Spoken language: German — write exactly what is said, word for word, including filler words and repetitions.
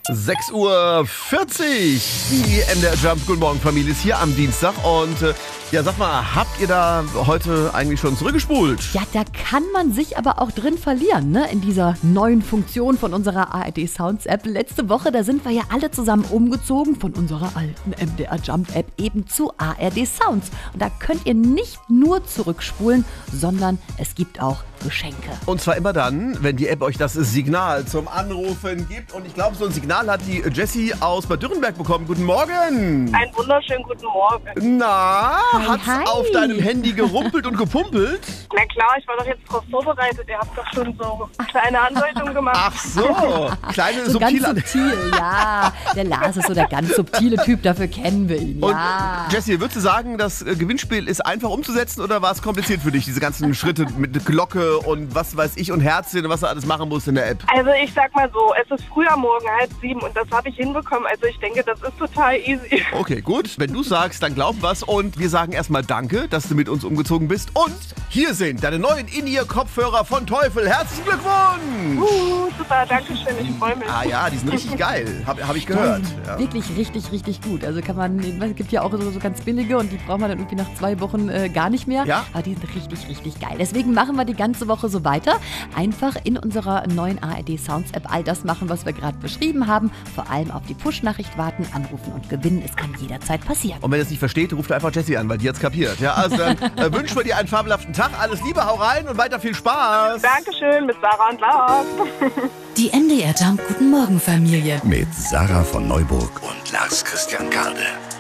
sechs Uhr vierzig. Die M D R Jump Guten Morgen Familie ist hier am Dienstag. Und äh, ja, sag mal, habt ihr da heute eigentlich schon zurückgespult? Ja, da kann man sich aber auch drin verlieren, ne? In dieser neuen Funktion von unserer A R D Sounds App. Letzte Woche, da sind wir ja alle zusammen umgezogen von unserer alten M D R Jump App eben zu A R D Sounds. Und da könnt ihr nicht nur zurückspulen, sondern es gibt auch Geschenke. Und zwar immer dann, wenn die App euch das Signal zum Anrufen gibt. Und ich glaube, so ein Signal hat die Jessie aus Bad Dürrenberg bekommen. Guten Morgen. Einen wunderschönen guten Morgen. Na, Hi, hat's hi. auf deinem Handy gerumpelt und gepumpelt? Na klar, ich war doch jetzt drauf vorbereitet. Ihr habt doch schon so kleine Andeutungen gemacht. Ach so, kleine So ganz subtile An- subtil, ja. Der Lars ist so der ganz subtile Typ, dafür kennen wir ihn, Und ja. Jessie, würdest du sagen, das äh, Gewinnspiel ist einfach umzusetzen oder war es kompliziert für dich, diese ganzen Schritte mit Glocke und was weiß ich und Herzchen und was du alles machen musst in der App? Also ich sag mal so, es ist früh am Morgen, halb sieben und das habe ich hinbekommen. Also ich denke, das ist total easy. Okay, gut. Wenn du sagst, dann glaub was. Und wir sagen erstmal Danke, dass du mit uns umgezogen bist. Und hier sind deine neuen In-Ear-Kopfhörer von Teufel. Herzlichen Glückwunsch! Uh, super, danke schön, ich freue mich. Ah ja, die sind richtig geil. Hab, hab ich gehört. Ja. Wirklich richtig, richtig gut. Also kann man, es gibt ja auch so, so ganz billige und die braucht man dann irgendwie nach zwei Wochen äh, gar nicht mehr. Ja. Aber die sind richtig, richtig geil. Deswegen machen wir die ganze Woche so weiter. Einfach in unserer neuen A R D Sounds App all das machen, was wir gerade beschrieben haben. Vor allem auf die Push-Nachricht warten, anrufen und gewinnen. Es kann jederzeit passieren. Und wenn ihr es nicht versteht, ruft einfach Jessie an, weil die hat's kapiert. Ja, also dann äh, wünschen wir dir einen fabelhaften Tag. Alles Liebe, hau rein und weiter viel Spaß. Dankeschön, mit Sarah und Lars. Die M D R Jump Guten Morgen Familie. Mit Sarah von Neuburg und Lars Christian Kade.